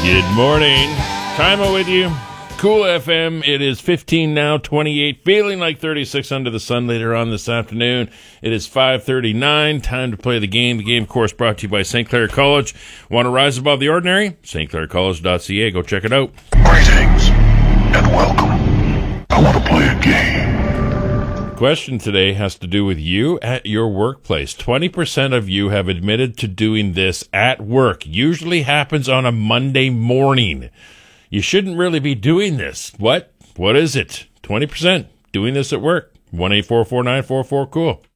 Good morning. Time with you. Cool FM. It is 15 now, 28, feeling like 36 under the sun later on this afternoon. It is 5:39. Time to play the game. The game, of course, brought to you by St. Clair College. Want to rise above the ordinary? stclaircollege.ca. Go check it out. Greetings and welcome. I want to play a game. Question today has to do with you at your workplace. 20% of you have admitted to doing this at work. Usually happens on a Monday morning. You shouldn't really be doing this. What? What is it? 20% doing this at work. 1-844-944-COOL.